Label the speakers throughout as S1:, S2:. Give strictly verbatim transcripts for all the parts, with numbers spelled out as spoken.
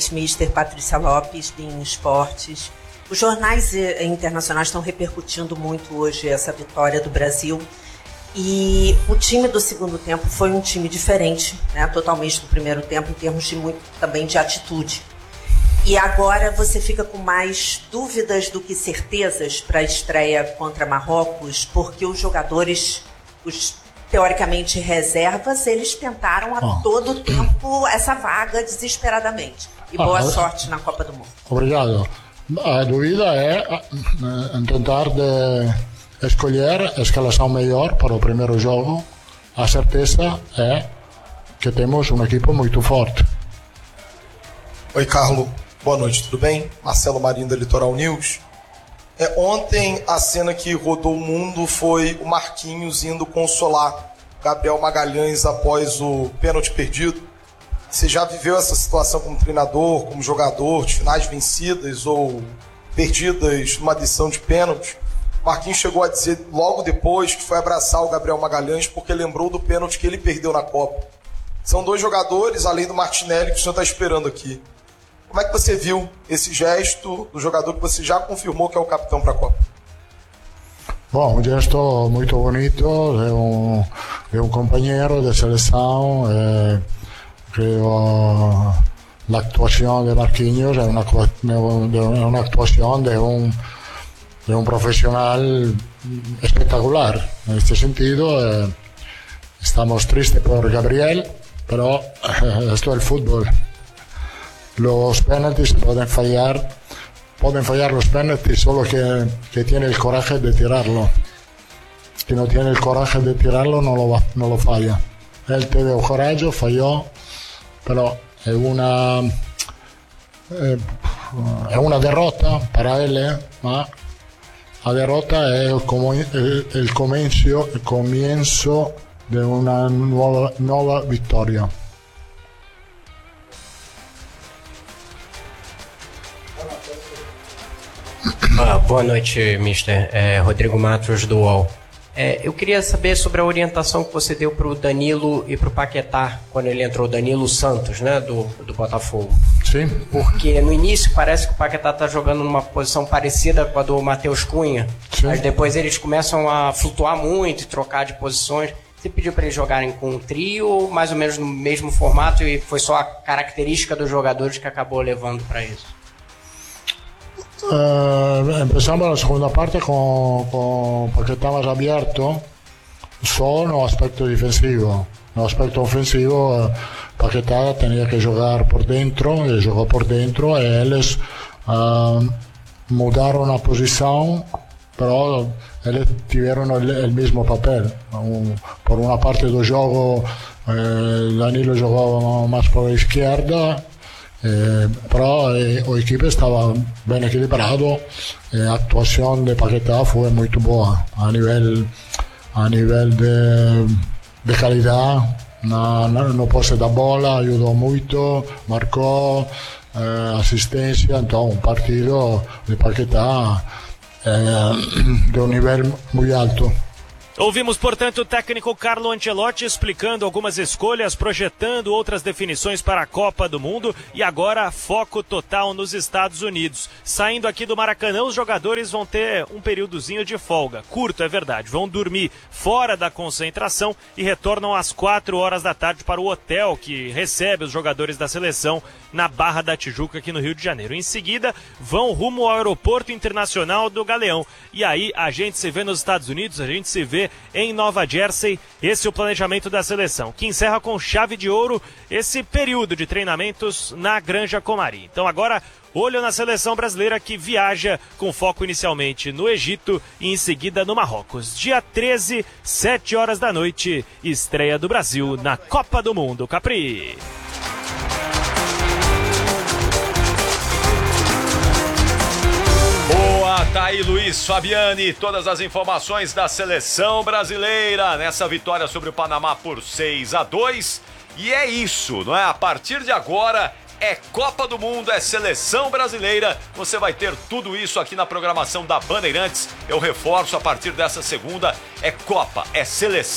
S1: noite, mister Patrícia Lopes, em Esportes. Os jornais internacionais estão repercutindo muito hoje essa vitória do Brasil. E o time do segundo tempo foi um time diferente, né, totalmente do primeiro tempo, em termos de muito também de atitude. E agora você fica com mais dúvidas do que certezas para a estreia contra Marrocos, porque os jogadores, os teoricamente reservas, eles tentaram a oh. todo o tempo essa vaga desesperadamente. E boa ah, sorte na Copa do Mundo.
S2: Obrigado. A dúvida é tentar de escolher a escalação melhor para o primeiro jogo. A certeza é que temos um equipe muito forte.
S3: Oi, Carlos. Boa noite, tudo bem? Marcelo Marinho da Litoral News. É, ontem a cena que rodou o mundo foi o Marquinhos indo consolar Gabriel Magalhães após o pênalti perdido. Você já viveu essa situação como treinador, como jogador, de finais vencidas ou perdidas numa decisão de pênalti? Marquinhos chegou a dizer logo depois que foi abraçar o Gabriel Magalhães porque lembrou do pênalti que ele perdeu na Copa. São dois jogadores, além do Martinelli, que o senhor está esperando aqui. Como é que você viu esse gesto do jogador que você já confirmou que é o capitão para a Copa?
S2: Bom, um gesto muito bonito de um, de um companheiro de seleção. Eh, creo la actuación de Marquinhos es una, una actuación de un, de un profesional espectacular. En este sentido, eh, estamos tristes por Gabriel, pero eh, esto es el fútbol. Los penaltis pueden fallar, pueden fallar los penaltis solo que, que tiene el coraje de tirarlo. Si no tiene el coraje de tirarlo, no lo, va, no lo falla. Él tuvo el coraje, falló, pero es una, eh, es una derrota para él, eh, ma la derrota es como el, el, comienzo, el comienzo de una nuova, nuova vittoria.
S4: Ah, boa noite, mister É, Rodrigo Matos, do U O L. É, eu queria saber sobre a orientação que você deu para o Danilo e para o Paquetá, quando ele entrou, Danilo Santos, né, do, do Botafogo.
S2: Sim.
S4: Porque no início parece que o Paquetá está jogando numa posição parecida com a do Matheus Cunha, Sim. mas depois eles começam a flutuar muito e trocar de posições. Você pediu para eles jogarem com um trio ou mais ou menos no mesmo formato e foi só a característica dos jogadores que acabou levando para isso?
S2: Eh, empezamos la segunda parte con, con Paquetá más abierto, solo no aspecto defensivo. No aspecto ofensivo, eh, Paquetá tenía que jugar por dentro, y jugó por dentro, y ellos eh, mudaron la posición, pero ellos tuvieron el, el mismo papel. Um, por una parte del juego, eh, Danilo jugaba más por la izquierda, Eh, però eh, o equipo estaba bien equilibrado. Eh, la actuación de Paquetá fue muy buena a nivel a nivel de, de calidad. No, no, no pose da bola, ayudó mucho, marcó, eh, asistencia. Entonces un partido de Paquetá eh, de un nivel muy alto.
S5: Ouvimos, portanto, o técnico Carlo Ancelotti explicando algumas escolhas, projetando outras definições para a Copa do Mundo e agora foco total nos Estados Unidos. Saindo aqui do Maracanã, os jogadores vão ter um períodozinho de folga. Curto, é verdade. Vão dormir fora da concentração e retornam às quatro horas da tarde para o hotel que recebe os jogadores da seleção na Barra da Tijuca, aqui no Rio de Janeiro. Em seguida, vão rumo ao Aeroporto Internacional do Galeão. E aí, a gente se vê nos Estados Unidos, a gente se vê em Nova Jersey. Esse é o planejamento da seleção, que encerra com chave de ouro esse período de treinamentos na Granja Comari. Então agora, olho na seleção brasileira que viaja com foco inicialmente no Egito e em seguida no Marrocos. Dia treze, sete horas da noite, estreia do Brasil na Copa do Mundo. Capri!
S6: Boa, tá aí Luiz Fabiani, todas as informações da seleção brasileira nessa vitória sobre o Panamá por seis a dois. E é isso, não é? A partir de agora é Copa do Mundo, é seleção brasileira. Você vai ter tudo isso aqui na programação da Bandeirantes. Eu reforço, a partir dessa segunda é Copa, é seleção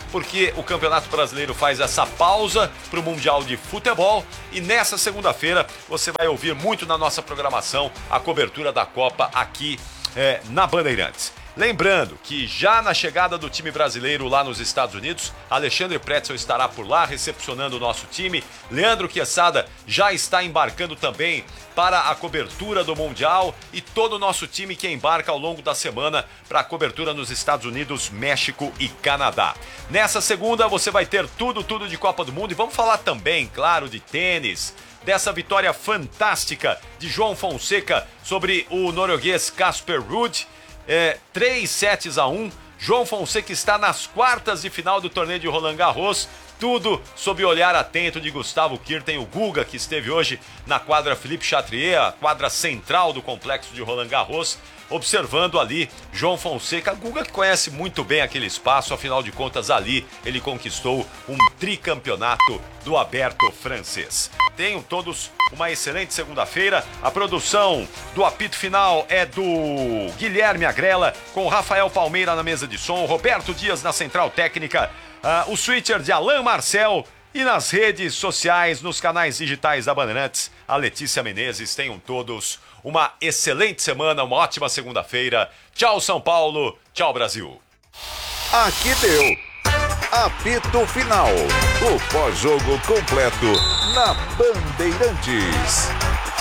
S6: porque o Campeonato Brasileiro faz essa pausa para o Mundial de Futebol e nessa segunda-feira você vai ouvir muito na nossa programação a cobertura da Copa aqui é, na Bandeirantes. Lembrando que já na chegada do time brasileiro lá nos Estados Unidos, Alexandre Pretzel estará por lá recepcionando o nosso time. Leandro Quesada já está embarcando também para a cobertura do Mundial e todo o nosso time que embarca ao longo da semana para a cobertura nos Estados Unidos, México e Canadá. Nessa segunda você vai ter tudo, tudo de Copa do Mundo e vamos falar também, claro, de tênis, dessa vitória fantástica de João Fonseca sobre o norueguês Casper Ruud. É, três sets a um, João Fonseca está nas quartas de final do torneio de Roland Garros, tudo sob o olhar atento de Gustavo Kirten, o Guga, que esteve hoje na quadra Philippe Chatrier, a quadra central do complexo de Roland Garros, observando ali João Fonseca, Guga que conhece muito bem aquele espaço, afinal de contas ali ele conquistou um tricampeonato do aberto francês. Tenham todos uma excelente segunda-feira. A produção do apito final é do Guilherme Agrela, com Rafael Palmeira na mesa de som, Roberto Dias na central técnica, uh, o switcher de Alain Marcel e nas redes sociais, nos canais digitais da Bandeirantes, a Letícia Menezes. Tenham todos uma excelente semana, uma ótima segunda-feira. Tchau, São Paulo. Tchau, Brasil.
S7: Aqui deu. Apito Final. O pós-jogo completo na Bandeirantes.